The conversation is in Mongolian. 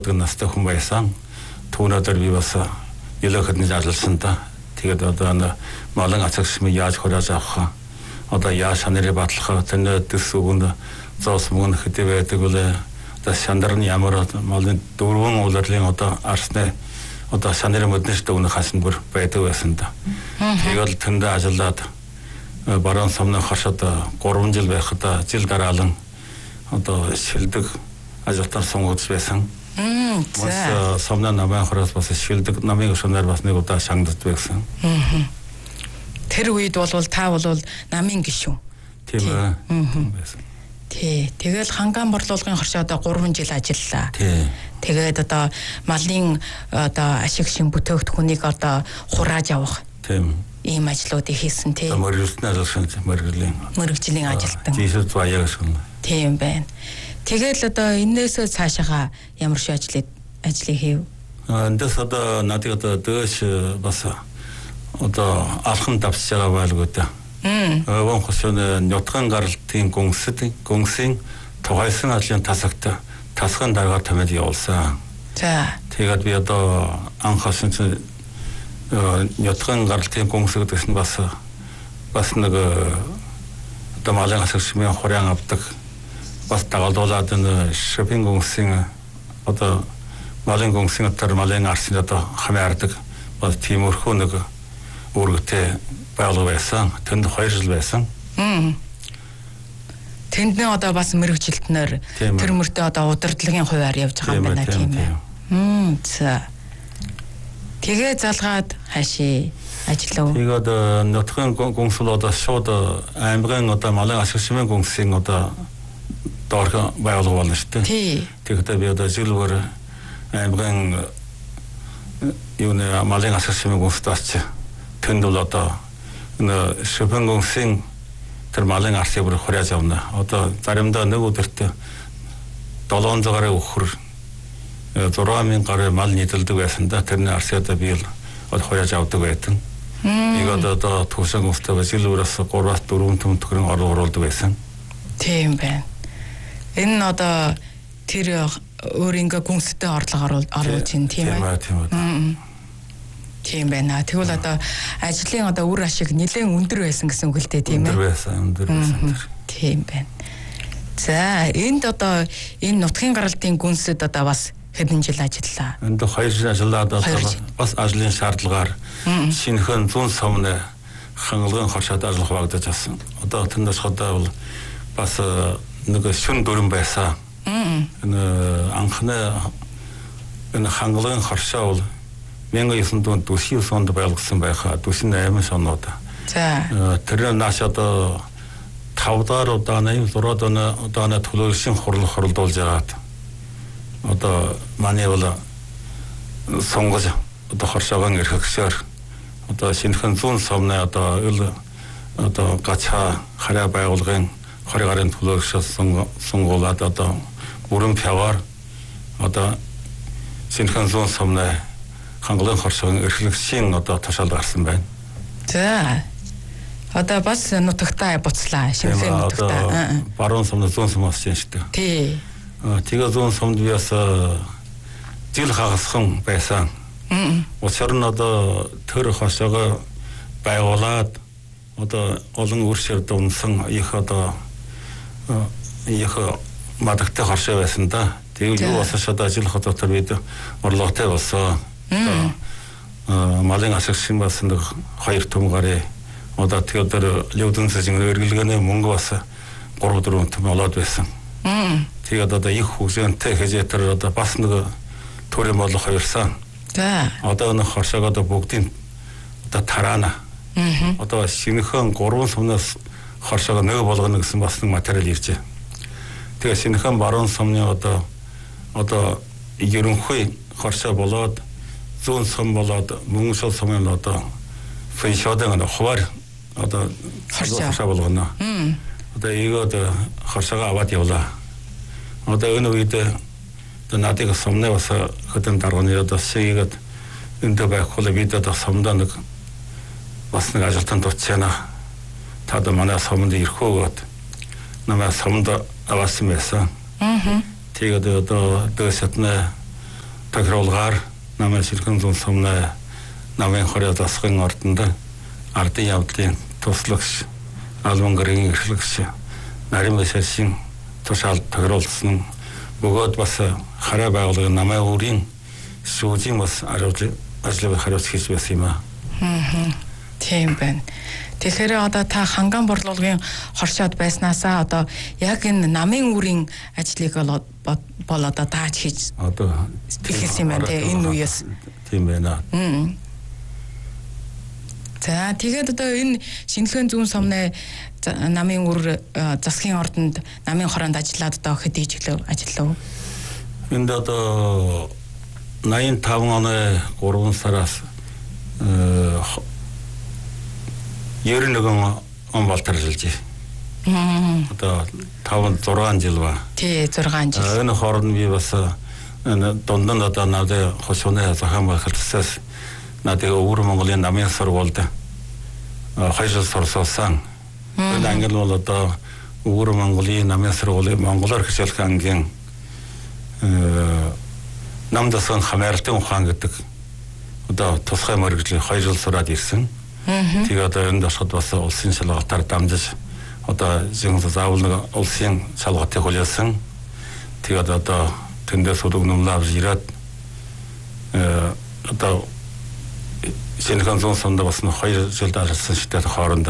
настай хүн байсан. Түүнээр би бас ялахад нэг ажилласан та. Тэгээд одоо малын ацагшмыг яаж хурааж авах одоо яаж шанарыг батлах тэр дэс үгэнд зоос мөн хэдий байдаг үлээ одоо шандарны ямар малын дөрвөн улирлын одоо арсны одоо шанарын мөднөш дөгнө хасан бүр байдаг байсан та. Тэгээд тэнд ажиллаад баруун сумны хашаад 3 жил байхад жил дараалан одоо шилдэг ажилтан сонгогдсон байсан. Бас сумны намын хороос бас шилдэг намын өшөөнөр бас нэг удаа шангадд байсан. Тэр үед бол та бол намын гишүүн. Тийм байсан. Тий. Тэгэл хангаан борлуулгын хоршоо одоо 3 жил ажиллалаа. Тий. Тэгээд одоо малын одоо ашиг шин бүтээгдэхүүнийг одоо хурааж авах. Тийм. Ийм ажлуудыг хийсэн тий. Мөргөжлийн ажилласан мөргөжлийн ажилтан. Тийшээ заяа гэсэн. Тийм байна. Тэгэл одоо энээсээ цаашаага ямар шиг ажлыг хийв? Эндээс одоо надад одоо дөөш бас одоо алхам давсж байгаа байлгүй да. Өвөн хөшөөний нутгийн гаралтын гүнсийн тухайсан ажлын тасгын дарга томьёод явуулсан. За. Тэгээд би одоо анхаарсан чинь нутгийн гаралтын гүнсэг гэсэн бас нэг одоо малын асарчмын хурян авдаг бас дагалдуулаад энэ шопинг гүнсийн одоо малын гүнсийн отор малын арсын одоо хамаа ардаг бас тиймэрхүү нэг үүрэгтэй байгуулга байсан. Тэнд 2 жил байсан. Тэнд нэ одоо бас мэрэгжилтнээр тэр мөртөө одоо удирдлагын хуваар явж байгаа юм байна тийм ээ. За. Тэгээ залгаад хаашаа ажиллав. Тэгээд нутгийн гүнсэл одоо шууд аймгийн одоо малын ашигшмын гүнсийн одоо доорх байгуулга болно шүү дээ. Тэгэхдээ би одоо жил бүр аймгийн юуны малын ашигшмын гүнсд очиж тэнд бол одоо энэ шопинг гүнсийн тэр малын арсыг бүр хурааж авна. Одоо заримдаа нэг өдөрт 700 гаруй өхөр 6,000 гаруй мал нийтэлдэг байсан да. Тэрний арсыг одоо би л хурааж авдаг байсан. Нэг одоо төвшин гүнстэй жил бүрээс 3-4 төм төгрөг оруулдаг байсан. Тийм байна. Энэ одоо тэр өөрийнхөө гүнстэй орлого оруулж ин тийм ээ. Тийм. Тийм байна. Тэгвэл одоо ажлын одоо үр ашиг нэлээд өндөр байсан гэсэн үг л дээ тийм ээ. Өндөр байсан. Тийм байна. За, энд одоо энэ нутгийн гаралтын гүнсэд одоо бас хэдэн жил ажиллаа. Энд 2 жил ажиллаад бас ажлын шаардлагаар шинэхэн 100 сомны хангалагын хоршоод ажиллах багтаж авсан. Одоо тэндээс одоо бол бас нэг шүн дүрэн байсан. Энэ анхны энэ хангалагын хоршоо бол 1900 29 онд байлгасан байхаа 48 оноод. За. Тэр нааш одоо 5 дахь удааны 6 удааны төлөвлөсөн хоролдуулж байгаад одоо манай бол сонгож одоо хоршоогоо эрхэгсээр одоо шинэхэн 100 сомны одоо гачаа хараа байгуулгын 20 гарын төлөвлөсөс сонгуулаад одоо бүрэн пяваар одоо шинэхэн 100 сомны хангалагын хоршоогын эрхлэгчийн одоо тушаал гарсан байна. За. Одоо бас нутагтаа буцлаа. Шинэхэн нутагтаа. Баруун сумны 100 сумаас чинь шүү дээ. Тий. Тэгээ 100 сумд би бас жил хагасхан байсан. Учир нь одоо тэр хоршоогоо байгуулад одоо олон үршээр дунсан их одоо их мадагтай хоршоо байсан да. Тэгээ юу бас одоо ажиллах дотор бид орлоготой болсон. Малын ашигшин бас нэг 2 төм гарыг одоо тэгээд левдэнсэж эргэлгээний мөнгө бас 3-4 төм олоод байсан. Тэгээд одоо их хүсэнтэй гэж тэр одоо бас нэг төрийн болох хоёрсан. За. Одоо нэг хоршоог одоо бүгдийн одоо тараана. Одоо шинэхэн 3 сумнаас хоршоог нэг болгоно гэсэн бас нэг материал иржээ. Тэгээд шинэхэн баруун сумны одоо ерөнхий хоршоо болоод 100 сум болоод мөнгө шол сумын одоо фэншоодын хуваар одоо хоршоо болгоно. Одоо ийгод хоршоогоо аваад явлаа. Одоо энэ үед надад сумны бас хөдөн дарганы одоо шийгээд энд байхгүй бид одоо сумдаа нэг бас нэг ажилтан дуцяана. Та одоо манай сумд ирэх өгөөд намайг сумд авсан байсан. Тэгээд одоо дөсөтнө тохируулгаар намын Шинэхэн зүүн сумны намын хорой засгийн ордонд ардын явдлын туслагч албан гэрийн эрхлэгч нарийн бишийн тушаалд тохируулсан бөгөөд бас хараа байгууллагын намын өрийн сүүжийн бас ажлыг хариуц хийж байсан юм аа. Тийм байна. Тэгэхээр одоо та ханган борлуулгын хоршоод байснаасаа одоо яг энэ намын үрийн ажлыг бол одоо тааж хийж одоо хэлсэн юм байна те энэ үеэс. Тийм байна. За тэгээд одоо энэ Шинэхэн зүүн сумны намын үр засгийн ордонд намын хороонд ажиллаад одоо хэд ижиглөө ажиллав? Энд одоо 85 оны 3 сараас 91 он болтаржилж байна. Одоо 5-6 жил ба. Тий 6 жил. Энэ хооронд би бас дундад одоо надад хошууны зохион байгуулалтаас надад Өвөр Монголын намын сургуульд 2 жил сурсан. Энэ англи бол одоо Өвөр Монголын намын сургуулийн монголоор хичээлх ангийн нам дасан хамаарлтын ухаан гэдэг одоо тусгай мөрөгжлийн 2 жил сураад ирсэн. Тэгээ одоо энд босоход бас улсын шалгалтаар дамжиж одоо заавал нэг улсын шалгалтыг хүлээсэн. Тэгээд одоо тэндээс өгнөмлөө авч ирээд одоо Шинэхэн зүүн сумд бас 2 жил ажилласан шидэт хооронд